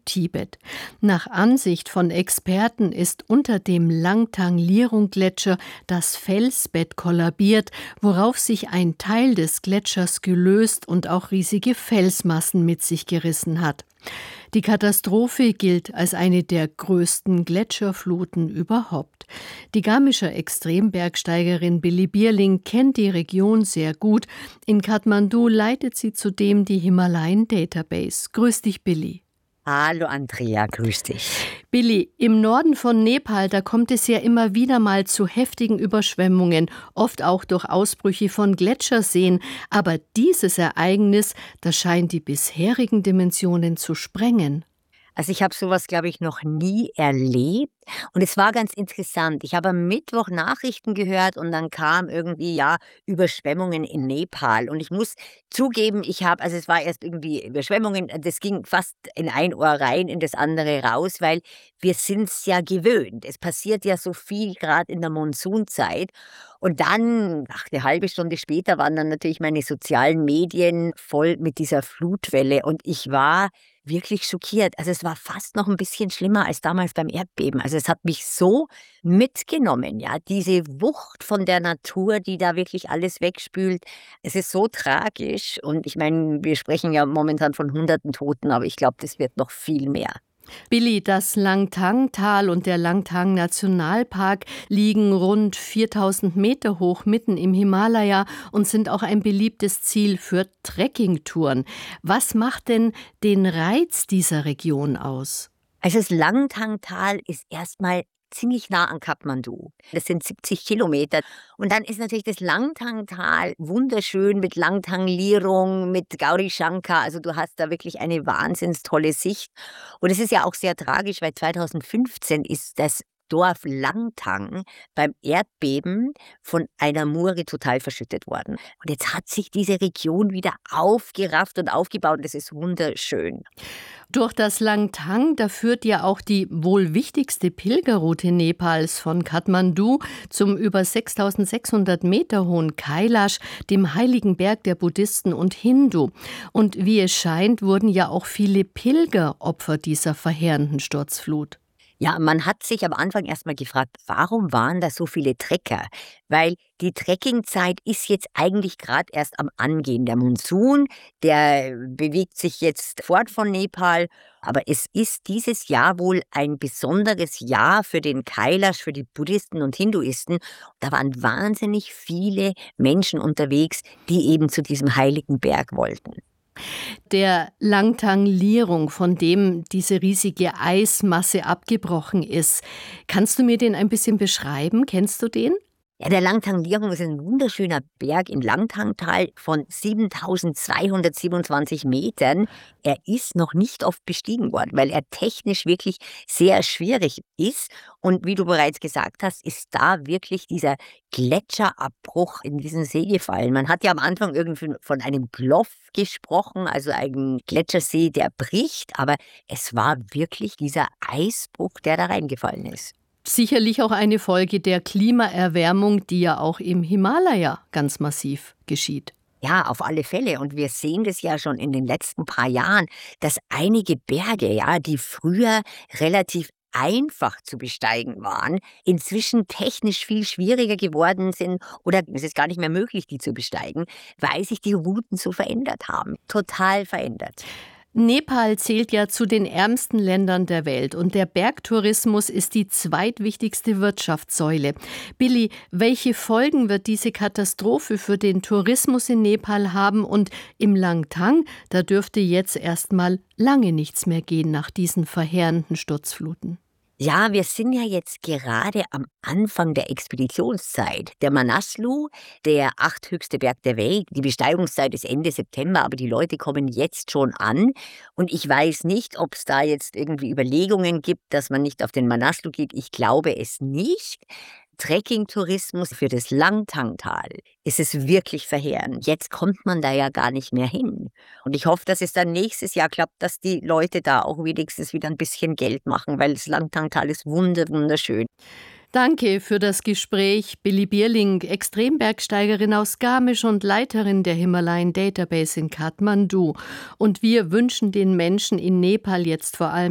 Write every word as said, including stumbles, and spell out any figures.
Tibet. Nach Ansicht von Experten ist unter dem Langtang-Lirung-Gletscher das Felsbett kollabiert, worauf sich ein Teil des Gletschers gelöst und auch riesige Felsmassen mit sich gerissen hat. Die Katastrophe gilt als eine der größten Gletscherfluten überhaupt. Die garmischer Extrembergsteigerin Billy Bierling kennt die Region sehr gut. In Kathmandu leitet sie zudem die Himalayan Database. Grüß dich, Billy. Hallo Andrea, grüß dich. Billy, im Norden von Nepal, da kommt es ja immer wieder mal zu heftigen Überschwemmungen, oft auch durch Ausbrüche von Gletscherseen. Aber dieses Ereignis, das scheint die bisherigen Dimensionen zu sprengen. Also ich habe sowas, glaube ich, noch nie erlebt. Und es war ganz interessant. Ich habe am Mittwoch Nachrichten gehört und dann kam irgendwie, ja, Überschwemmungen in Nepal. Und ich muss zugeben, ich habe, also es war erst irgendwie Überschwemmungen, das ging fast in ein Ohr rein, in das andere raus, weil wir sind es ja gewöhnt. Es passiert ja so viel, gerade in der Monsunzeit. Und dann, ach, eine halbe Stunde später waren dann natürlich meine sozialen Medien voll mit dieser Flutwelle. Und ich war wirklich schockiert. Also es war fast noch ein bisschen schlimmer als damals beim Erdbeben. Also es hat mich so mitgenommen, ja, diese Wucht von der Natur, die da wirklich alles wegspült. Es ist so tragisch und ich meine, wir sprechen ja momentan von hunderten Toten, aber ich glaube, das wird noch viel mehr. Billy, das Langtang-Tal und der Langtang-Nationalpark liegen rund viertausend Meter hoch mitten im Himalaya und sind auch ein beliebtes Ziel für Trekkingtouren. Was macht denn den Reiz dieser Region aus? Also das Langtang-Tal ist erstmal ziemlich nah an Kathmandu. Das sind siebzig Kilometer. Und dann ist natürlich das Langtang-Tal wunderschön mit Langtang-Lirung, mit Gauri Shankar. Also du hast da wirklich eine wahnsinns tolle Sicht. Und es ist ja auch sehr tragisch, weil zweitausendfünfzehn ist das Dorf Langtang beim Erdbeben von einer Muri total verschüttet worden. Und jetzt hat sich diese Region wieder aufgerafft und aufgebaut. Das ist wunderschön. Durch das Langtang, da führt ja auch die wohl wichtigste Pilgerroute Nepals von Kathmandu zum über sechstausendsechshundert Meter hohen Kailash, dem heiligen Berg der Buddhisten und Hindu. Und wie es scheint, wurden ja auch viele Pilger Opfer dieser verheerenden Sturzflut. Ja, man hat sich am Anfang erstmal gefragt, warum waren da so viele Trecker? Weil die Trekkingzeit ist jetzt eigentlich gerade erst am Angehen. Der Monsun, der bewegt sich jetzt fort von Nepal. Aber es ist dieses Jahr wohl ein besonderes Jahr für den Kailash, für die Buddhisten und Hinduisten. Da waren wahnsinnig viele Menschen unterwegs, die eben zu diesem heiligen Berg wollten. Der Langtang-Lirung, von dem diese riesige Eismasse abgebrochen ist. Kannst du mir den ein bisschen beschreiben? Kennst du den? Ja, der Langtang-Lirung ist ein wunderschöner Berg im Langtangtal von siebentausendzweihundertsiebenundzwanzig Metern. Er ist noch nicht oft bestiegen worden, weil er technisch wirklich sehr schwierig ist. Und wie du bereits gesagt hast, ist da wirklich dieser Gletscherabbruch in diesen See gefallen. Man hat ja am Anfang irgendwie von einem Bluff gesprochen, also einem Gletschersee, der bricht. Aber es war wirklich dieser Eisbruch, der da reingefallen ist. Sicherlich auch eine Folge der Klimaerwärmung, die ja auch im Himalaya ganz massiv geschieht. Ja, auf alle Fälle. Und wir sehen das ja schon in den letzten paar Jahren, dass einige Berge, ja, die früher relativ einfach zu besteigen waren, inzwischen technisch viel schwieriger geworden sind oder es ist gar nicht mehr möglich, die zu besteigen, weil sich die Routen so verändert haben. Total verändert. Nepal zählt ja zu den ärmsten Ländern der Welt und der Bergtourismus ist die zweitwichtigste Wirtschaftssäule. Billy, welche Folgen wird diese Katastrophe für den Tourismus in Nepal haben? Und im Langtang, da dürfte jetzt erstmal lange nichts mehr gehen nach diesen verheerenden Sturzfluten. Ja, wir sind ja jetzt gerade am Anfang der Expeditionszeit. Der Manaslu, der achthöchste Berg der Welt, die Besteigungszeit ist Ende September, aber die Leute kommen jetzt schon an. Und ich weiß nicht, ob es da jetzt irgendwie Überlegungen gibt, dass man nicht auf den Manaslu geht. Ich glaube es nicht. Trekkingtourismus für das Langtangtal ist es wirklich verheerend. Jetzt kommt man da ja gar nicht mehr hin. Und ich hoffe, dass es dann nächstes Jahr klappt, dass die Leute da auch wenigstens wieder ein bisschen Geld machen, weil das Langtangtal ist wunder, wunderschön. Danke für das Gespräch. Billy Bierling, Extrembergsteigerin aus Garmisch und Leiterin der Himalayan Database in Kathmandu. Und wir wünschen den Menschen in Nepal jetzt vor allem